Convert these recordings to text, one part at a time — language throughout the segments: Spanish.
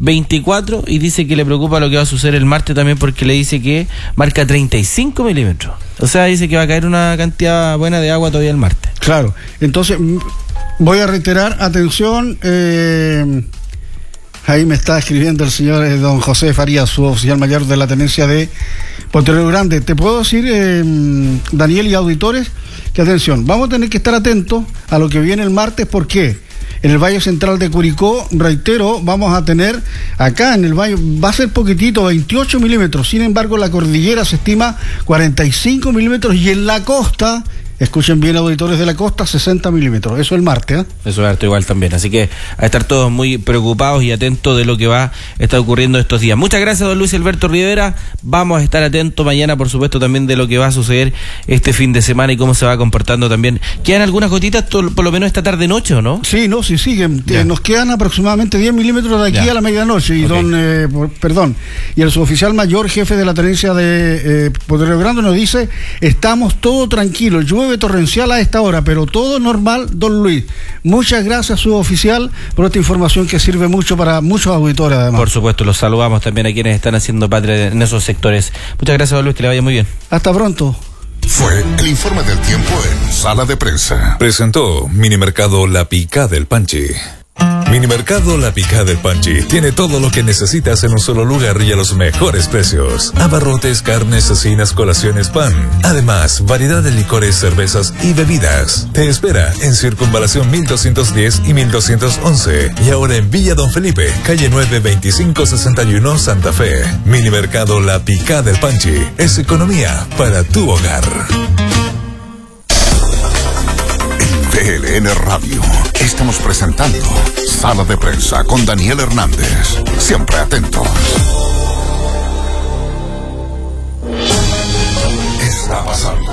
24 y dice que le preocupa lo que va a suceder el martes también porque le dice que marca 35 milímetros. O sea, dice que va a caer una cantidad buena de agua todavía el martes. Claro, entonces voy a reiterar, atención, ahí me está escribiendo el señor don José Farías, su oficial mayor de la tenencia de Potrero Grande. Te puedo decir, Daniel y auditores, que atención, vamos a tener que estar atentos a lo que viene el martes, porque en el Valle Central de Curicó, reitero, vamos a tener acá en el Valle, va a ser poquitito, 28 milímetros, sin embargo la cordillera se estima 45 milímetros y en la costa, escuchen bien auditores de la costa, 60 milímetros, eso el martes, ¿eh? Eso es harto igual también, así que a estar todos muy preocupados y atentos de lo que va a estar ocurriendo estos días. Muchas gracias, don Luis Alberto Rivera, vamos a estar atentos mañana, por supuesto, también de lo que va a suceder este fin de semana y cómo se va comportando también. ¿Quedan algunas gotitas, por lo menos esta tarde-noche, o no? Sí, no, sí, siguen, nos quedan aproximadamente 10 milímetros de aquí a la medianoche, y y el suboficial mayor, jefe de la tenencia de Potrero Grande, nos dice, estamos todo tranquilos, llueve torrencial a esta hora, pero todo normal, don Luis. Muchas gracias, suboficial, por esta información que sirve mucho para muchos auditores, además. Por supuesto, los saludamos también a quienes están haciendo patria en esos sectores. Muchas gracias, don Luis, que le vaya muy bien. Hasta pronto. Fue el informe del tiempo en Sala de Prensa. Presentó Minimercado La Picada del Panchi. Minimercado La Picada del Panchi tiene todo lo que necesitas en un solo lugar y a los mejores precios. Abarrotes, carnes, cecinas, colaciones, pan. Además, variedad de licores, cervezas y bebidas. Te espera en Circunvalación 1210 y 1211. Y ahora en Villa Don Felipe, calle 9, 2561, Santa Fe. Minimercado La Picada del Panchi es economía para tu hogar. PLN Radio. Estamos presentando Sala de Prensa con Daniel Hernández. Siempre atentos. Está pasando.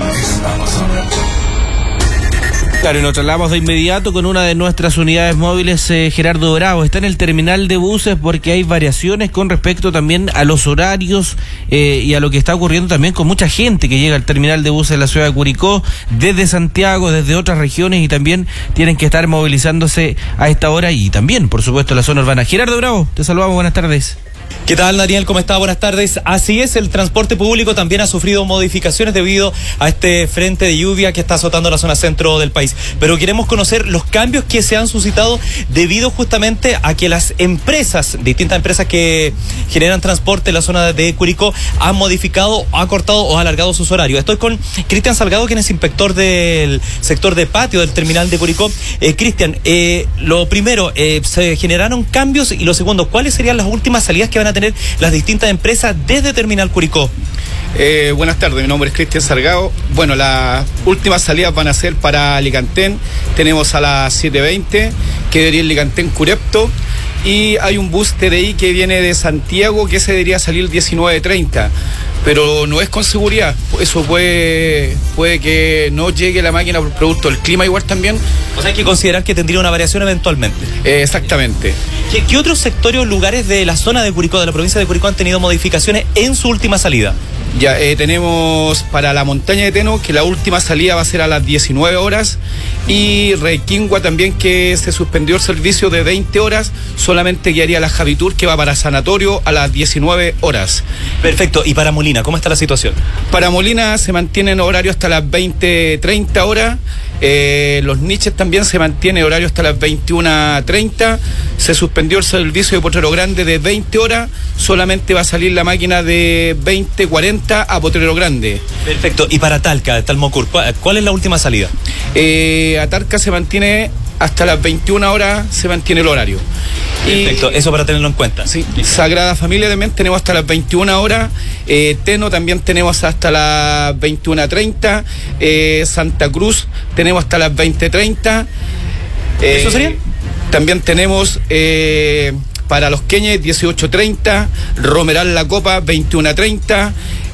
Claro, y nos trasladamos de inmediato con una de nuestras unidades móviles, Gerardo Bravo. Está en el terminal de buses porque hay variaciones con respecto también a los horarios y a lo que está ocurriendo también con mucha gente que llega al terminal de buses de la ciudad de Curicó, desde Santiago, desde otras regiones, y también tienen que estar movilizándose a esta hora y también, por supuesto, la zona urbana. Gerardo Bravo, te saludamos, buenas tardes. ¿Qué tal, Daniel? ¿Cómo está? Buenas tardes. Así es, el transporte público también ha sufrido modificaciones debido a este frente de lluvia que está azotando la zona centro del país. Pero queremos conocer los cambios que se han suscitado debido justamente a que las empresas, distintas empresas que generan transporte en la zona de Curicó, han modificado, acortado o alargado sus horarios. Estoy con Cristian Salgado, quien es inspector del sector de patio del terminal de Curicó. Cristian, lo primero, se generaron cambios, y lo segundo, ¿cuáles serían las últimas salidas que van a tener las distintas empresas desde Terminal Curicó? Buenas tardes, mi nombre es Cristian Salgado. Bueno, las últimas salidas van a ser para Alicantén. Tenemos a las 7:20, que debería ir Alicantén Curepto. Y hay un bus TDI que viene de Santiago, que ese debería salir 19:30. Pero no es con seguridad. Eso puede que no llegue la máquina por producto del clima igual también. O sea, hay que considerar que tendría una variación eventualmente. Exactamente. ¿Qué otros sectores o lugares de la zona de Curicó, de la provincia de Curicó, han tenido modificaciones en su última salida? Ya, tenemos para la montaña de Teno, que la última salida va a ser a las 19 horas, y Requingua también, que se suspendió el servicio de 20 horas, solamente guiaría la Javitur, que va para Sanatorio a las 19 horas. Perfecto, y para Molina, ¿cómo está la situación? Para Molina se mantiene en horario hasta las 20:30 horas. Los niches también se mantiene horario hasta las 21:30. Se suspendió el servicio de Potrero Grande de 20 horas, solamente va a salir la máquina de 20:40 a Potrero Grande. Perfecto, y para Talca, Talmocur, ¿cuál es la última salida? A Talca se mantiene hasta las 21 horas, se mantiene el horario. Perfecto, eso para tenerlo en cuenta. Sí, Sagrada Familia también tenemos hasta las 21 horas, Teno también tenemos hasta las 21:30, Santa Cruz tenemos hasta las 20:30. ¿Eso sería? También tenemos para Los Queñes 18:30, Romeral La Copa 21:30,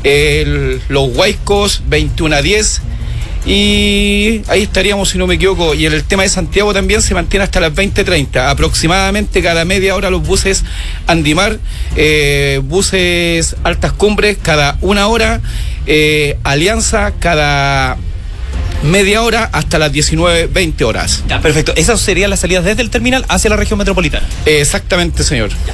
Los Huaicos 21:10. Y ahí estaríamos, si no me equivoco. Y en el tema de Santiago también se mantiene hasta las 20:30. Aproximadamente cada media hora los buses Andimar, buses Altas Cumbres cada 1 hora, Alianza cada media hora hasta las 19:20 horas. Ya, perfecto. Esas serían las salidas desde el terminal hacia la región metropolitana. Exactamente, señor.